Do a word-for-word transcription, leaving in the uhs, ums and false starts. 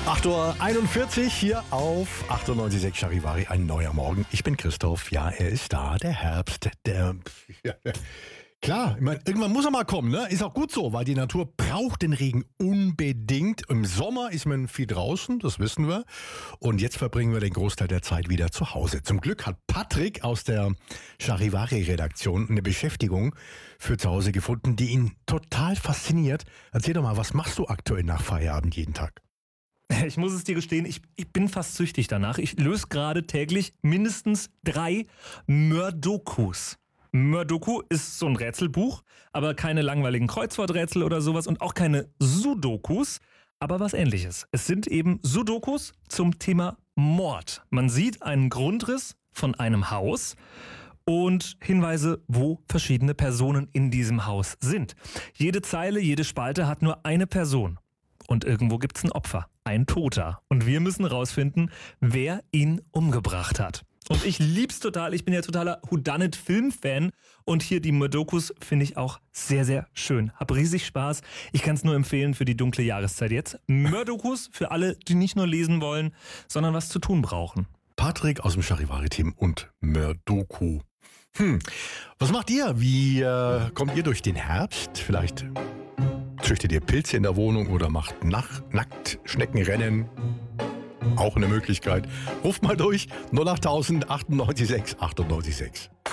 acht Uhr einundvierzig hier auf achtundneunzig Komma sechs Charivari, ein neuer Morgen. Ich bin Christoph, ja, er ist da, der Herbst, der... Ja, klar, ich meine, irgendwann muss er mal kommen, ne? Ist auch gut so, weil die Natur braucht den Regen unbedingt. Im Sommer ist man viel draußen, das wissen wir. Und jetzt verbringen wir den Großteil der Zeit wieder zu Hause. Zum Glück hat Patrick aus der Charivari-Redaktion eine Beschäftigung für zu Hause gefunden, die ihn total fasziniert. Erzähl doch mal, was machst du aktuell nach Feierabend jeden Tag? Ich muss es dir gestehen, ich, ich bin fast süchtig danach. Ich löse gerade täglich mindestens drei Mördokus. Mördoku ist so ein Rätselbuch, aber keine langweiligen Kreuzworträtsel oder sowas und auch keine Sudokus, aber was Ähnliches. Es sind eben Sudokus zum Thema Mord. Man sieht einen Grundriss von einem Haus und Hinweise, wo verschiedene Personen in diesem Haus sind. Jede Zeile, jede Spalte hat nur eine Person. Und irgendwo gibt's ein Opfer, ein Toter. Und wir müssen rausfinden, wer ihn umgebracht hat. Und ich lieb's total. Ich bin ja totaler Whodunit-Film-Fan. Und hier die Mördokus finde ich auch sehr, sehr schön. Hab riesig Spaß. Ich kann es nur empfehlen für die dunkle Jahreszeit jetzt. Mördokus für alle, die nicht nur lesen wollen, sondern was zu tun brauchen. Patrick aus dem Charivari-Team und Mördoku. Hm, was macht ihr? Wie äh, kommt ihr durch den Herbst? Vielleicht züchtet ihr Pilze in der Wohnung oder macht nach, nackt Schneckenrennen? Auch eine Möglichkeit. Ruft mal durch null acht tausend achtundneunzig Komma sechs achtundneunzig Komma sechs.